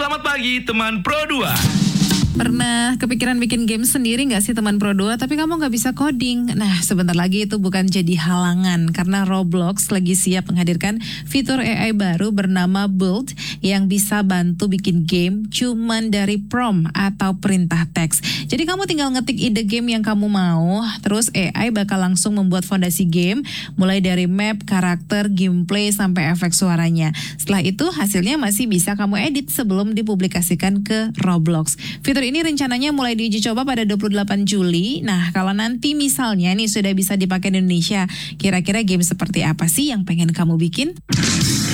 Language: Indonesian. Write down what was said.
Selamat pagi teman Pro 2. Pernah kepikiran bikin game sendiri nggak sih teman Pro 2, tapi kamu nggak bisa coding? Nah, sebentar lagi itu bukan jadi halangan karena Roblox lagi siap menghadirkan fitur AI baru bernama Build yang bisa bantu bikin game cuman dari prompt atau perintah teks. Jadi kamu tinggal ngetik ide game yang kamu mau, terus AI bakal langsung membuat fondasi game mulai dari map, karakter, gameplay sampai efek suaranya. Setelah itu hasilnya masih bisa kamu edit sebelum dipublikasikan ke Roblox. Fitur ini rencananya mulai diuji coba pada 28 Juli. Nah, kalau nanti misalnya nih sudah bisa dipakai di Indonesia, kira-kira game seperti apa sih yang pengen kamu bikin?